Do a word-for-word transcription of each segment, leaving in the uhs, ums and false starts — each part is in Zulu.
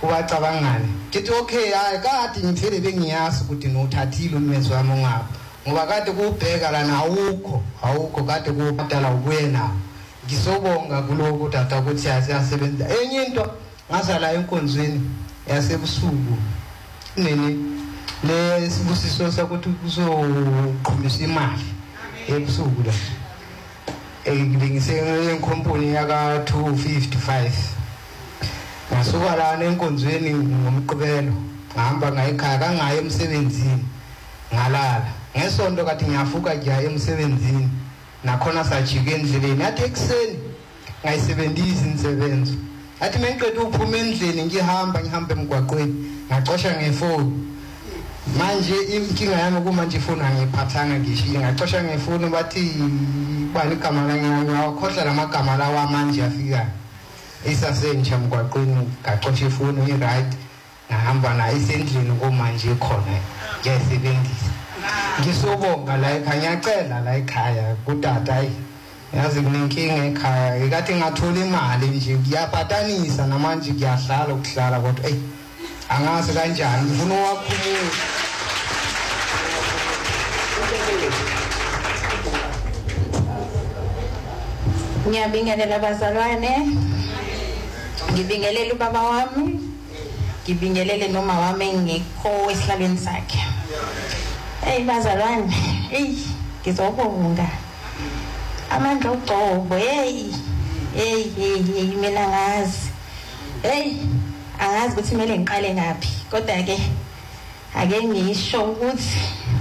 ubacabangani ngithi okay hayi kade ngithele bengiyazi ukuthi nothathile ummenzi wami ngapha ngoba kade kubheka lana awukho awukho kade kubadala ubuye nawo ngisobonga kuloko tata ukuthi asiyasebenza enye into ngazala enkonzweni yasebusuku nene le sibusiso sakuthi kuzoqhumisa imali ebusuku la engibengise enkomponi yaka two fifty-five ngasuka la enkonzweni ngomqibelo ngihamba ngayikhaya kangaye emsebenzini ngalala ngesonto kathi ngiyafuka nje emsebenzini nakhona sajike endleleni athi ekseni ngayisebenzisa insebenzo athi mengiqeda ukuphuma endlini ngihamba ngihamba emgwaqweni ngacosha ngefoni manje inkinga yami kuma nje ifoni angiphathanga ngishiye ngacosha ngefoni bathi bani igama lami ngakhohlwa lamagama lawa manje afika isasentsha emgwaqweni ngacosha ifoni i-right ngahamba na isendlini komanje khona ngiyasebenzisa ngisobonga la ekhaya ngiyacela la ekhaya kutata ayi yazi kunenkinga ekhaya ikathi ngathola imali nje ngiyaphatanisa namanje ngiyahlala ukuhlala kodwa ey angazi kanjani ngifuna wakhuluma ngiyabingelela abazalwane ngibingelela ubaba wami ngibingelele noma wami ngikho esihlalweni sakhe hey bazalwane hey ngizobonga amandla ogcobo hey hey hey mina ngazi hey angazi ukuthi kumele ngiqale ngaphi kodwa ke ake ngisho ukuthi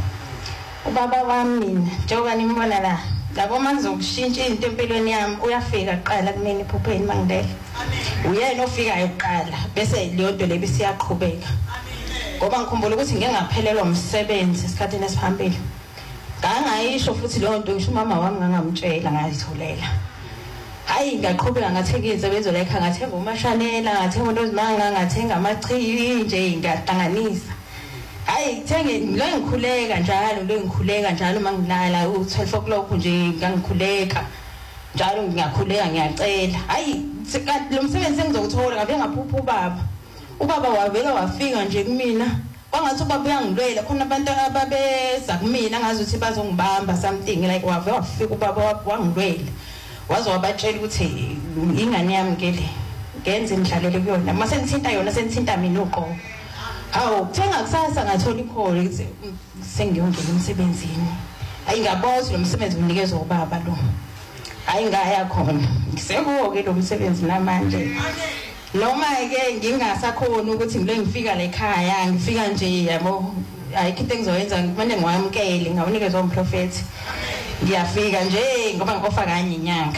ubaba wami mina njengoba nimbona la labo manje ukushintsha into empilweni yami uyafika kuqala kumina iphupheni mangidela uyena ofikayo kuqala bese leyo nto lebi siyaqhubeka ngoba ngikhumbula ukuthi ngeke ngaphelelwa umsebenzi esikhathini esiphambili ngangayisho futhi leyo nto ngisho umama wami ngangamtshela ngayitholela hayi ngaqhubeka ngathekize bezo la ekhaya ngathenga umashanela ngathenga into ezimanga ngathenga amachiwi nje ngahlanganisa hayi thenge lo ngikhuleka njalo lo ngikhuleka njalo mangilala u-twelve o'clock nje ngangikhuleka njalo ngiyakhuleka ngiyacela hayi lo msebenzi engizowuthola ngabe ngaphupha ubaba ubaba wavela wafika nje kumina kwangathi ubaba uyangilwela khona abantu ababeza kumina ngazi ukuthi bazongibamba something like wave wafika ubaba wangilwela waze wabatshela ukuthi ingane yami ngele ngenze imidlalelo kuyona mase ngithinta yona sengithinta mina uqobo hawu kuthenga kusasa ngathola ikholo ukuthi sengiyongena emsebenzini hayi ngaboza lo msebenzi unikezwe ubaba lo hayi ngaya khona ngisekuwo ke lo msebenzi namanje noma ke ngingasakhona ukuthi ngile ngifika la ekhaya ngifika nje yabo ayikho engizoyenza ngifane ngiwamkele ngawunikezwe umprofeti ngiyafika nje ngoba ngikofa kanye inyanga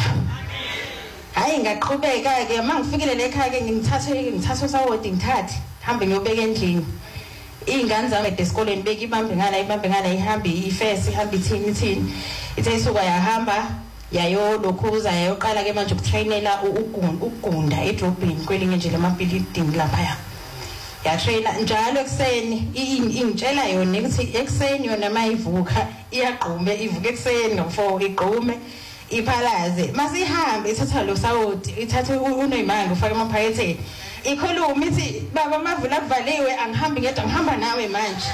hayi ngaqhubeka ke mangifikile la ekhaya ke ngithathe ngithathe sawodi ngithathe hambe ngiyobeka endlini ingane zami edesikoleni beke ibambe ngala ibambe ngala ihambe ifesi ihambe ithini ithini ithe isuka yahamba yayo lokhuza yayoqala ke manje ukutrainela ukugunda edrobheni kwelinye nje lamabuilding lapha ya trainer njalo ekseni ingitshela yona ukuthi ekseni yona mayivuka iyaqhume ivuka ekseni ngo-four igqume iphalaze masihambe ithatha lo sawoti ithatha unoyimanga ufaka emaphaketheni ikhuluma ithi baba amavula avaliwe angihambi ngedwa ngihamba nawe manje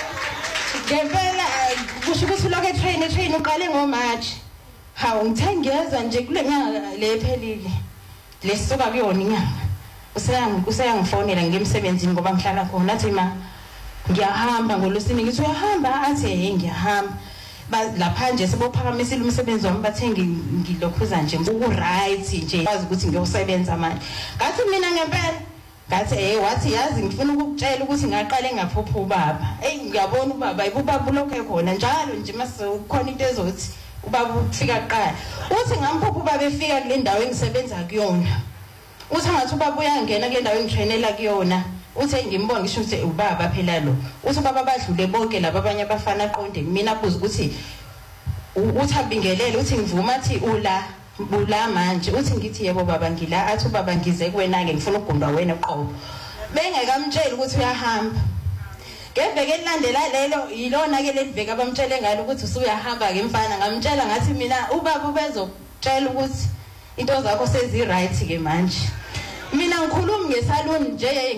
ngempela kusho ukuthi lokho etrain etrain uqale ngoMarch hawu ngithe ngiyeza nje kule nyanga le phelile lesuka kuyona inyanga useyangi useyangifonela ngemsebenzini ngoba ngihlala khona athi ma ngiyahamba ngolosini ngithi uyahamba athi hey ngiyahamba lapha nje sebophakamisile umsebenzi wami bathenga ngilokhuza nje uku right nje wazi ukuthi ngiyosebenza manje ngathi mina ngempela ngathi eh wathi yazi ngifuna ukukutshela ukuthi ngaqale ngaphupha ubaba hey ngiyabona ubaba ibubaba lokho ekhona njalo nje mase khona into ezothi ubaba ufika kuqala uthi ngamphupha ubaba efika kule ndawo engisebenza kuyona uthi ngathi ubaba uyangena kule ndawo engitrainela kuyona uthi ngimbona ngisho ukuthi ubaba phela lo uthi ubaba badlule bonke laba abanye abafana aqonde mina abuza ukuthi uthi abingelele uthi ngivuma athi ula bula manje uthi ngithi yebo baba ngila athi ubaba ngize kuwena ke ngifuna ukugundwa wena eqobo bengekamtshela ukuthi uyahamba ngeveke elilandela lelo yilona ke leliveke abamtshele ngalo ukuthi usuyahamba ke mfana ngamtshela ngathi mina ubaba ubezokutshela ukuthi into zakho sezi right ke manje mina ngikhuluma ngesaluni nje